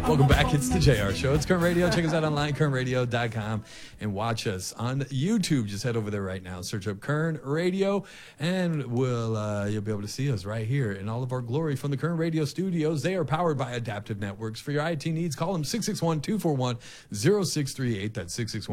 Welcome back. It's the JR Show. It's Current Radio. Check us out online, currentradio.com, and watch us on YouTube. Just head over there right now. Search up Current Radio, and you'll be able to see us right here in all of our glory from the Current Radio studios. They are powered by Adaptive Networks. For your IT needs, call them 661-241-0638. That's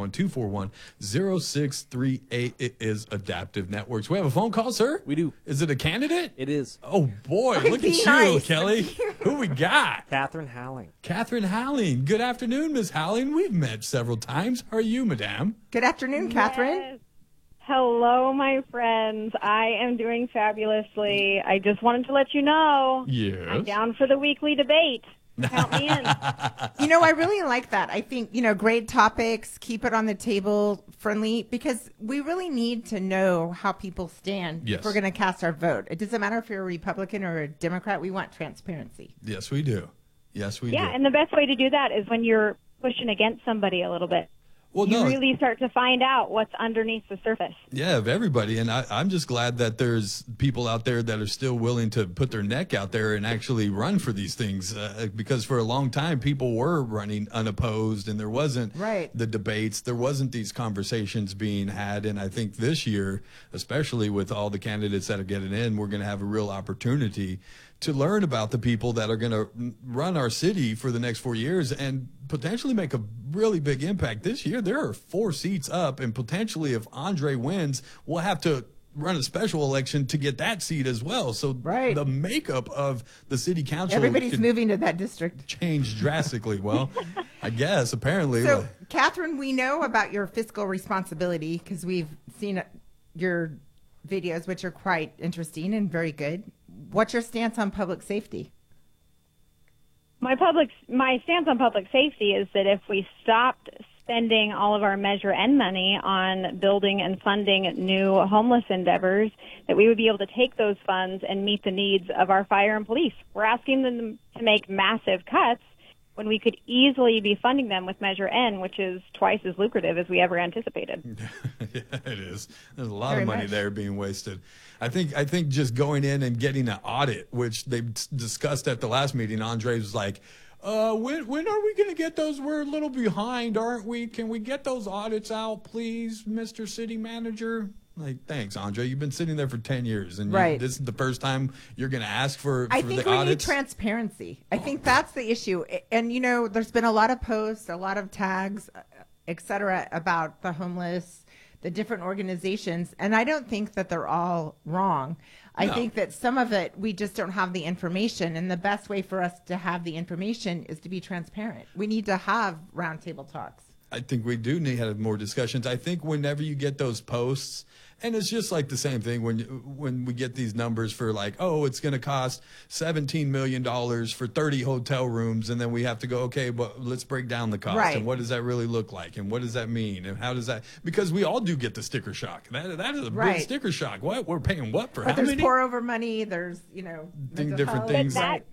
661-241-0638. It is Adaptive Networks. We have a phone call, sir? We do. Is it a candidate? It is. Oh, boy. Look at you, nice. Kelly. Who we got? Catherine Halling. Catherine Halling. Good afternoon, Miss Halling. We've met several times. How are you, madame? Good afternoon, Catherine. Yes. Hello, my friends. I am doing fabulously. I just wanted to let you know. Yes. I'm down for the weekly debate. Count me in. I really like that. I think, great topics, keep it on the table, friendly, because we really need to know how people stand Yes. if we're going to cast our vote. It doesn't matter if you're a Republican or a Democrat. We want transparency. Yes, we do. Yes, we do. Yeah, and the best way to do that is when you're pushing against somebody a little bit. Well, You no. really start to find out what's underneath the surface. Yeah, of everybody. And I'm just glad that there's people out there that are still willing to put their neck out there and actually run for these things. Because for a long time, people were running unopposed and there wasn't the debates. There wasn't these conversations being had. And I think this year, especially with all the candidates that are getting in, we're going to have a real opportunity to learn about the people that are going to run our city for the next 4 years and potentially make a really big impact. This year, there are 4 seats up, and potentially if Andre wins, we'll have to run a special election to get that seat as well. So the makeup of the city council Everybody's moving to that district. Change drastically. Well, I guess, apparently. So, Catherine, we know about your fiscal responsibility because we've seen your videos, which are quite interesting and very good. What's your stance on public safety? My stance on public safety is that if we stopped spending all of our Measure N money on building and funding new homeless endeavors, that we would be able to take those funds and meet the needs of our fire and police. We're asking them to make massive cuts when we could easily be funding them with Measure N, which is twice as lucrative as we ever anticipated. Yeah, it is. There's a lot of money there being wasted. I think just going in and getting an audit, which they discussed at the last meeting, Andre was like, when are we going to get those? We're a little behind, aren't we? Can we get those audits out, please, Mr. City Manager? Like, thanks, Andre. You've been sitting there for 10 years, and this is the first time you're going to ask for the audits? I think we need transparency. I think that's the issue. And, there's been a lot of posts, a lot of tags, et cetera, about the homeless, the different organizations, and I don't think that they're all wrong. I think that some of it, we just don't have the information, and the best way for us to have the information is to be transparent. We need to have roundtable talks. I think we do need to have more discussions. I think whenever you get those posts, and it's just like the same thing when we get these numbers for like, oh, it's going to cost $17 million for 30 hotel rooms, and then we have to go, okay, but let's break down the cost, and what does that really look like, and what does that mean, and how does that, because we all do get the sticker shock. That is a big sticker shock. What? We're paying what for? But how many? There's pour over money, there's, different things.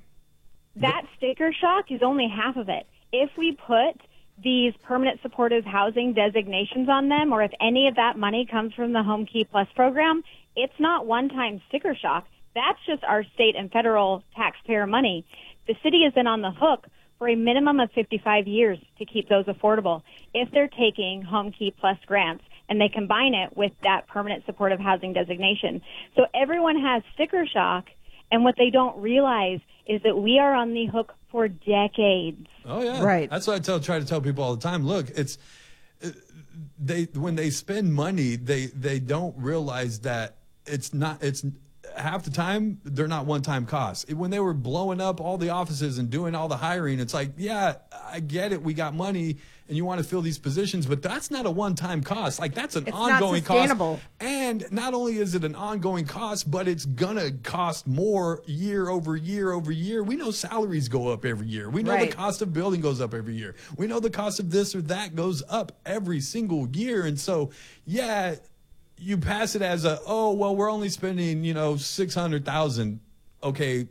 That sticker shock is only half of it. If we put these permanent supportive housing designations on them, or if any of that money comes from the Home Key Plus program, it's not one-time sticker shock. That's just our state and federal taxpayer money. The city is then on the hook for a minimum of 55 years to keep those affordable if they're taking Home Key Plus grants and they combine it with that permanent supportive housing designation. So everyone has sticker shock, and what they don't realize is that we are on the hook for decades. Oh yeah, That's what I try to tell people all the time. Look, when they spend money, they don't realize that it's half the time they're not one-time costs. When they were blowing up all the offices and doing all the hiring, it's like, yeah, I get it, we got money and you want to fill these positions, but that's not a one-time cost. Like, that's an ongoing cost. And not only is it an ongoing cost, but it's gonna cost more year over year over year. We know salaries go up every year. We know the cost of building goes up every year. We know the cost of this or that goes up every single year. And so, yeah, you pass it as we're only spending, $600,000. Okay,